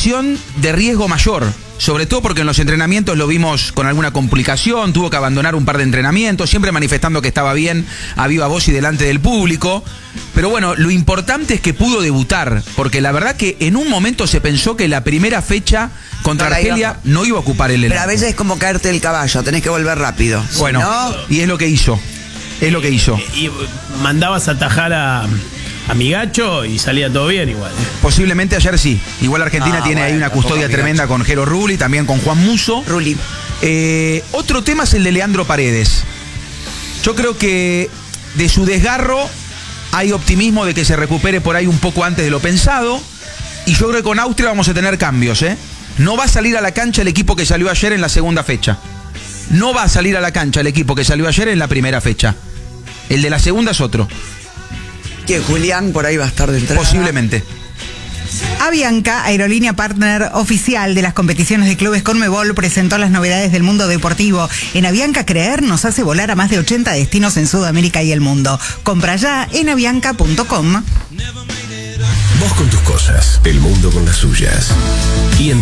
situación de riesgo mayor. Sobre todo porque en los entrenamientos lo vimos con alguna complicación, tuvo que abandonar un par de entrenamientos, siempre manifestando que estaba bien a viva voz y delante del público. Pero bueno, lo importante es que pudo debutar, porque la verdad que en un momento se pensó que la primera fecha contra Argelia no iba a ocupar el elenco. Pero a veces es como caerte del caballo, tenés que volver rápido. Bueno, ¿no? y es lo que hizo. Es lo que hizo. Y mandabas a atajar a Migacho y salía todo bien igual. Posiblemente ayer sí. Igual Argentina tiene ahí una custodia tremenda con Jero Rulli, también con Juan Musso. Rulli. Otro tema es el de Leandro Paredes. Yo creo que de su desgarro hay optimismo de que se recupere por ahí un poco antes de lo pensado. Y yo creo que con Austria vamos a tener cambios, ¿eh? No va a salir a la cancha el equipo que salió ayer en la segunda fecha. No va a salir a la cancha el equipo que salió ayer en la primera fecha. El de la segunda es otro. Que Julián por ahí va a estar de entrada. Posiblemente. Avianca, aerolínea partner oficial de las competiciones de clubes Conmebol, presentó las novedades del mundo deportivo. En Avianca Creer nos hace volar a más de 80 destinos en Sudamérica y el mundo. Compra ya en avianca.com. Vos con tus cosas, el mundo con las suyas. Y